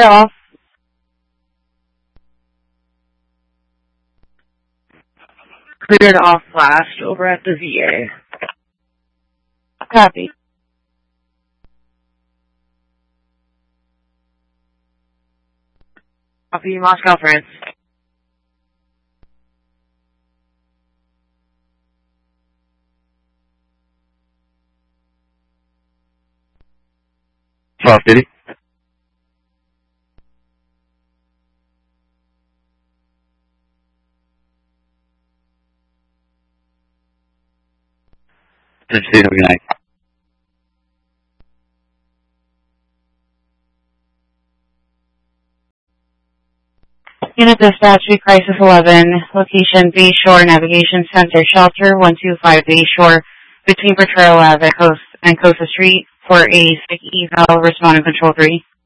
They're off. Cleared off last over at the VA. Copy. Copy, Moscow, France. South City. Have a good night. Unit Dispatch, Crisis 11, location Bayshore Navigation Center, Shelter 125 Bayshore, between Potrero Ave and Costa Street for a sick eval, responding Control 3.